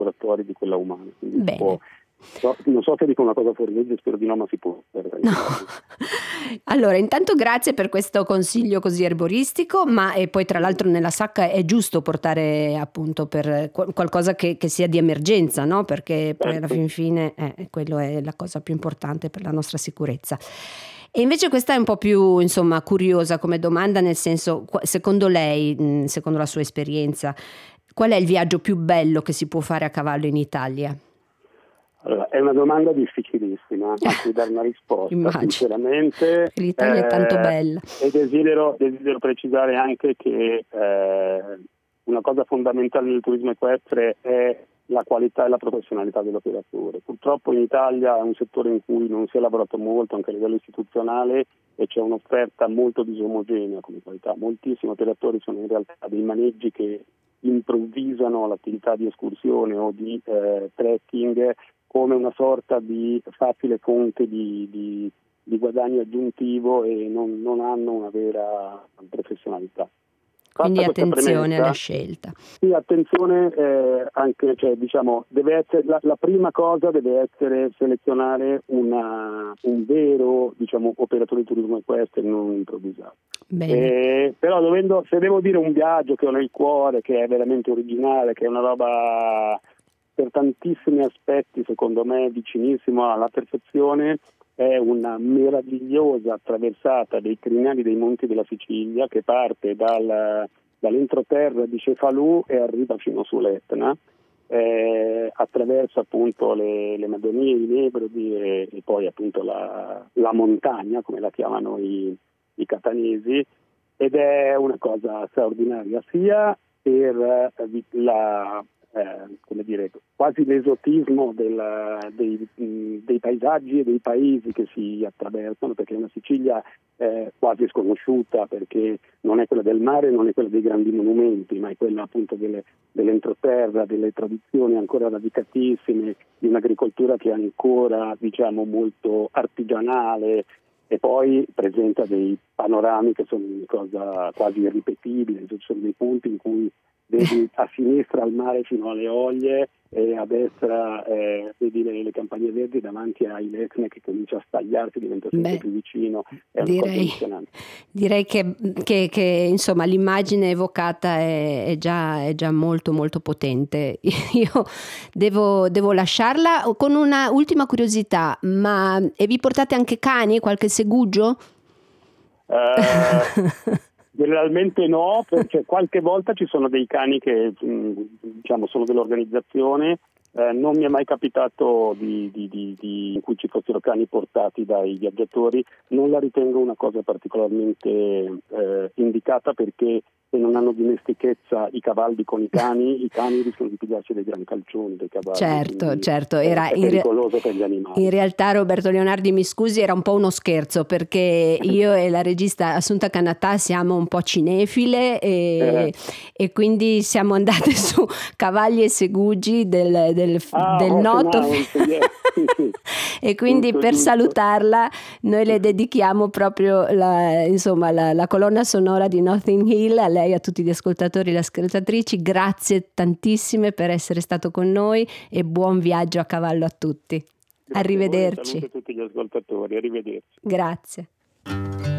laboratori di quella umana. Quindi Bene. non so se dico una cosa fuori legge, spero di no, ma si può. No. Allora, intanto grazie per questo consiglio così erboristico, ma e poi tra l'altro nella sacca è giusto portare appunto per qualcosa che sia di emergenza, no? Perché poi alla fin fine quello è la cosa più importante per la nostra sicurezza. E invece questa è un po' più, insomma, curiosa come domanda, nel senso, secondo lei, secondo la sua esperienza, qual è il viaggio più bello che si può fare a cavallo in Italia? Allora, è una domanda difficilissima a cui dare una risposta, sinceramente. L'Italia è tanto bella. E desidero precisare anche che una cosa fondamentale del turismo equestre è la qualità e la professionalità dell'operatore. Purtroppo in Italia è un settore in cui non si è lavorato molto anche a livello istituzionale e c'è un'offerta molto disomogenea come qualità. Moltissimi operatori sono in realtà dei maneggi che improvvisano l'attività di escursione o di trekking come una sorta di facile fonte di guadagno aggiuntivo e non hanno una vera professionalità. Quindi attenzione alla scelta. Sì, attenzione anche, deve essere la prima cosa deve essere selezionare un vero, operatore di turismo equestre, non improvvisato. Però se devo dire un viaggio che ho nel cuore, che è veramente originale, che è una roba per tantissimi aspetti secondo me vicinissimo alla perfezione, è una meravigliosa attraversata dei crinali dei monti della Sicilia che parte dall'entroterra di Cefalù e arriva fino sull'Etna, attraverso appunto le Madonie, i Nebrodi e poi appunto la montagna, come la chiamano i catanesi, ed è una cosa straordinaria sia per quasi l'esotismo dei paesaggi e dei paesi che si attraversano, perché è una Sicilia quasi sconosciuta, perché non è quella del mare, non è quella dei grandi monumenti, ma è quella appunto dell'entroterra, delle tradizioni ancora radicatissime, di un'agricoltura che è ancora molto artigianale, e poi presenta dei panorami che sono una cosa quasi irripetibile. Ci sono dei punti in cui vedi a sinistra il mare fino alle Oglie e a destra vedi le campagne verdi, davanti ai l'Etna che comincia a stagliarsi, diventa sempre più vicino. È una cosa emozionante. Direi che insomma l'immagine evocata è già molto molto potente. Io devo lasciarla con una ultima curiosità, ma vi portate anche cani, qualche segugio? Generalmente no, perché qualche volta ci sono dei cani che sono dell'organizzazione. Non mi è mai capitato in cui ci fossero cani portati dai viaggiatori. Non la ritengo una cosa particolarmente indicata, perché se non hanno dimestichezza i cavalli con i cani rischiano di pigliarsi dei gran calcioni dei cavalli. Certo, è pericoloso per gli animali. In realtà, Roberto Leonardi, mi scusi, era un po' uno scherzo, perché io e la regista Assunta Cannatà siamo un po' cinefile e quindi siamo andate su Cavalli e Segugi del noto sì. E quindi per salutarla noi le dedichiamo proprio la colonna sonora di Notting Hill, a lei e a tutti gli ascoltatori e le ascoltatrici. Grazie tantissime per essere stato con noi e buon viaggio a cavallo a tutti. Grazie. Arrivederci. Saluto a tutti gli ascoltatori, arrivederci. Grazie.